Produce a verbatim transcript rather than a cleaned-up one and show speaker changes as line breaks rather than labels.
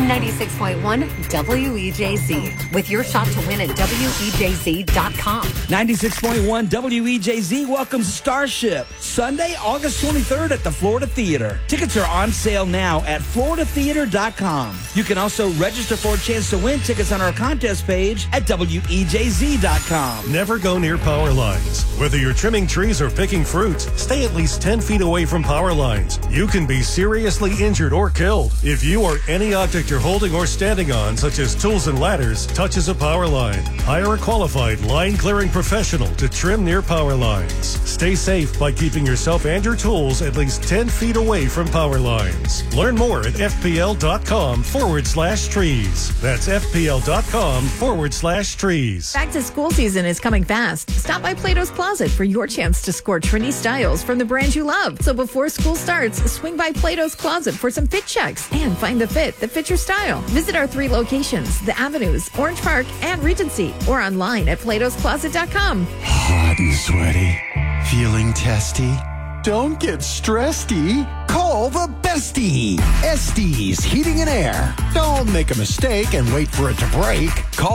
ninety-six point one W E J Z with your shot to win at W E J Z dot com.
ninety-six point one W E J Z welcomes Starship Sunday, August twenty-third at the Florida Theater. Tickets are on sale now at florida theater dot com. You can also register for a chance to win tickets on our contest page at W E J Z dot com.
Never go near power lines. Whether you're trimming trees or picking fruits, stay at least ten feet away from power lines. You can be seriously injured or killed if you or any object you're holding or standing on, such as tools and ladders, touches a power line. Hire a qualified line clearing professional to trim near power lines. Stay safe by keeping yourself and your tools at least ten feet away from power lines. Learn more at fpl.com forward slash trees. That's fpl.com forward slash trees.
Back to school season is coming fast. Stop by Plato's Closet for your chance to score trendy styles from the brands you love. So before school starts, swing by Plato's Closet for some fit checks and find the fit that fits your style. Visit our three locations, the Avenues, Orange Park, and Regency, or online at platos closet dot com.
Hot and sweaty. Feeling testy? Don't get stressedy. Call the bestie. Estes Heating and Air. Don't make a mistake and wait for it to break. Call